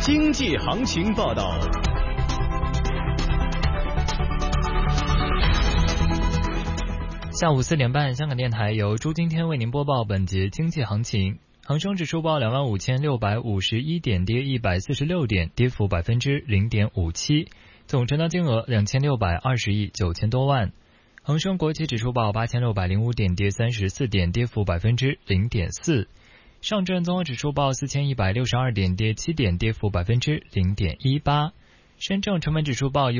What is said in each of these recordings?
经济行情报道。 下午4点半，香港电台由朱今天为您播报本节经济行情。恒生指数报25,651点，跌146点，跌幅0.57%，总成交金额2620亿9千多万。恒生国企指数报8605点，跌34点，跌幅0.4%。上证综合指数报4162点，跌7点，跌幅0.18%。深证成本指数报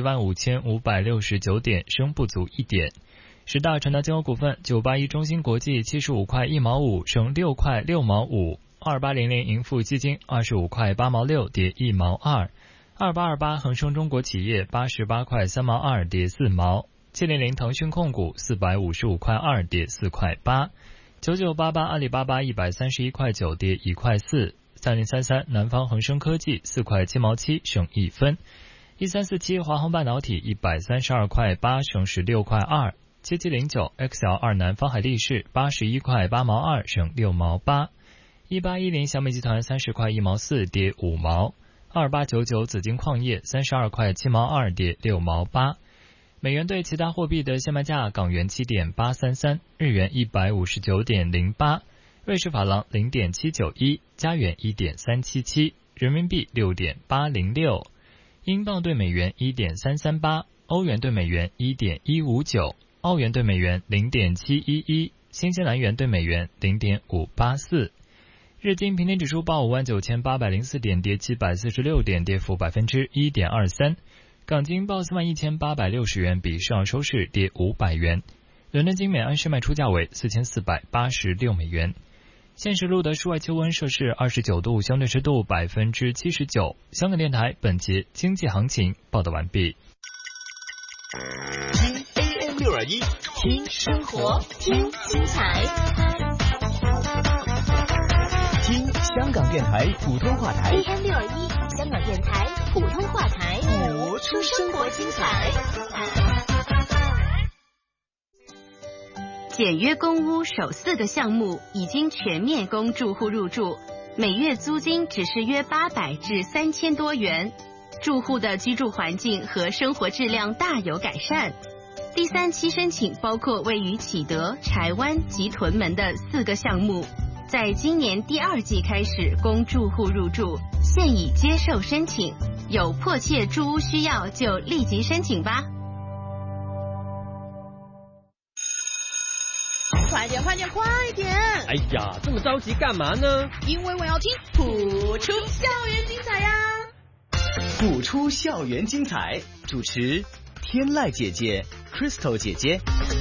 15569点，升不足1点。十大成交金额股份：981中芯国际75块1毛5，升6块6毛5；2800盈富基金25块8毛6，跌1毛2；2828恒生中国企业88块3毛2，跌4毛；700腾讯控股455块2，跌4块8；9988阿里巴巴131块9，跌1块4；3033南方恒生科技4块7毛7，升1分；1347华虹半导体132块8，升16块2；7709 XL2 南方海力士81块8毛2，升6毛8；1810小米集团30块1毛4，跌5毛；2899紫金矿业32块7毛2，跌6毛8。美元对其他货币的现卖价：港元7.833，日元159.08，瑞士法郎0.791，加元1.377，人民币6.806，英镑对美元1.338，欧元对美元1.159，澳元对美元0.711，新西兰元对美元0.584。日经平均指数报59804点，跌746点，跌幅1.23%。港金报41860元，比上周收市跌500元。伦敦金每安士卖出价为4486美元。现时录的室外气温摄氏29度，相对湿度79%。香港电台本节经济行情报道完毕。 听 AM621，听生活，听精彩，听香港电台普通话台 AM621，香港电台普通话台，播出生活精彩。 简约公屋首4个项目已经全面供住户入住，每月租金只是约800至3000多元，住户的居住环境和生活质量大有改善。第3期申请包括位于启德、柴湾及屯门的4个项目，在今年第2季开始供住户入住，现已接受申请，有迫切住屋需要就立即申请吧。 快点快点快点！ 哎呀，这么着急干嘛呢？ 因为我要听普出校园精彩呀！ 普出校园精彩，主持天籁姐姐、Crystal 姐姐。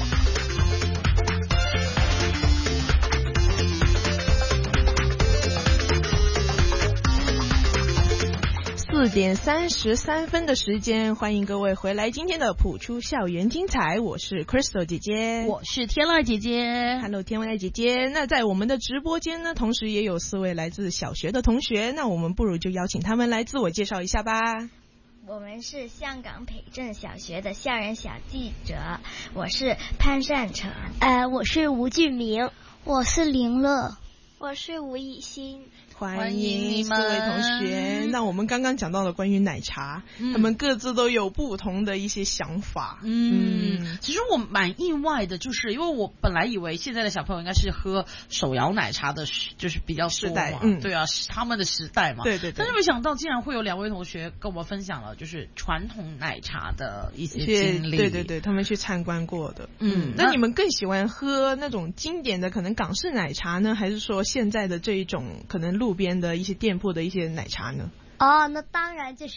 4点33分的时间，欢迎各位回来今天的普出校园精彩，我是 Crystal 姐姐， 我是天籁姐姐。 Hello 天籁姐姐。那在我们的直播间呢，同时也有4位来自小学的同学，那我们不如就邀请他们来自我介绍一下吧。 我们是香港培正小学的校园小记者，我是潘善成。 我是吴俊明。 我是林乐。 我是吴以欣。 欢迎各位同学。那我们刚刚讲到了关于奶茶，他们各自都有不同的一些想法。 其实我蛮意外的，就是因为我本来以为现在的小朋友应该是喝手摇奶茶的，就是比较多嘛，对啊，他们的时代嘛， 对对对。 但是没想到竟然会有2位同学跟我们分享了，就是传统奶茶的一些经历。 对对对，他们去参观过的。那你们更喜欢喝那种经典的可能港式奶茶呢，还是说现在的这一种可能路边的一些店铺的一些奶茶呢？ 那当然就是